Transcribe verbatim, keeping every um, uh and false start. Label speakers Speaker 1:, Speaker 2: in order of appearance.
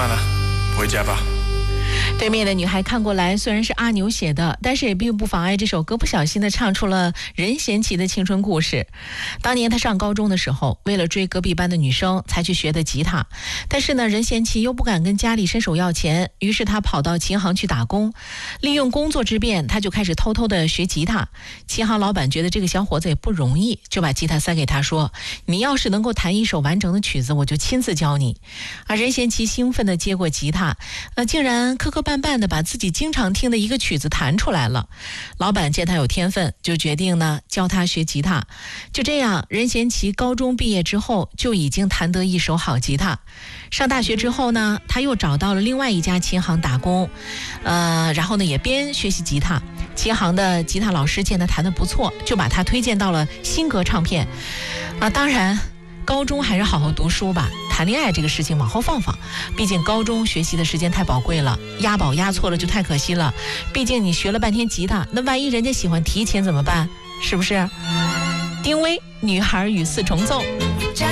Speaker 1: 饭了，回家吧。
Speaker 2: 对面的女孩看过来，虽然是阿牛写的，但是也并不妨碍这首歌不小心地唱出了任贤齐的青春故事。当年他上高中的时候，为了追隔壁班的女生才去学的吉他，但是呢，任贤齐又不敢跟家里伸手要钱，于是他跑到琴行去打工，利用工作之便，他就开始偷偷地学吉他。琴行老板觉得这个小伙子也不容易，就把吉他塞给他说，你要是能够弹一首完整的曲子，我就亲自教你。而任贤齐兴奋地接过吉他，呃，竟然磕磕绊绊地把自己经常听的一个曲子弹出来了。老板见他有天分，就决定呢教他学吉他。就这样，任贤齐高中毕业之后就已经弹得一手好吉他。上大学之后呢，他又找到了另外一家琴行打工，呃，然后呢也边学习吉他。琴行的吉他老师见他弹得不错，就把他推荐到了新格唱片。啊，当然高中还是好好读书吧，谈恋爱这个事情往后放放，毕竟高中学习的时间太宝贵了，押宝押错了就太可惜了。毕竟你学了半天吉他，那万一人家喜欢提琴怎么办？是不是？丁薇《女孩与四重奏》。